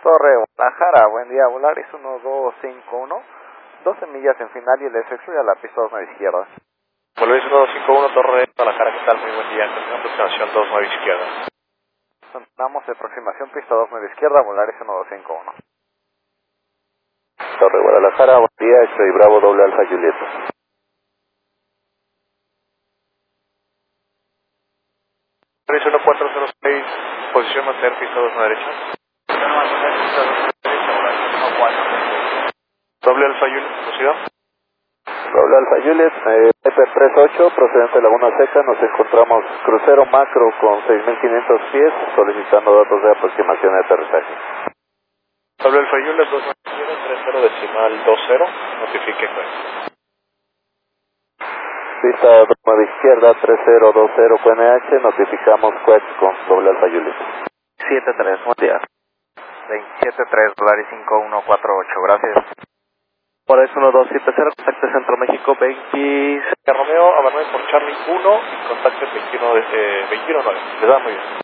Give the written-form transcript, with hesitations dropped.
Torre Guadalajara, buen día, Volaris 1251, 12 millas en final y el excluye a la pista 29 izquierda. Volaris 1251, Torre Guadalajara, ¿qué tal? Muy buen día, continuamos aproximación 29 izquierda. Continuamos de aproximación pista 29 izquierda, Volaris 1251. Torre Guadalajara, buen día, X-Ray Bravo, doble Alfa Julieta. Volaris 1406, posición mantener pista 2 a la derecha. Doble Alfa Juliet, velocidad. Doble Alfa Juliet, Viper 38, procedente de Laguna Seca, nos encontramos crucero macro con 6.500 pies, solicitando datos de aproximación de aterrizaje. Doble Alfa Juliet, 2930 decimal 20, notifique QNH. Pista 29 izquierda, 3020 QNH, notificamos Quex con doble Alfa Juliet. 73, buen día. 273, Volaris 5148, gracias. Volaris 1270, contacto Centro México, 20... Romeo, Amarme por Charlie 1, contacto 21 9. Les da muy bien.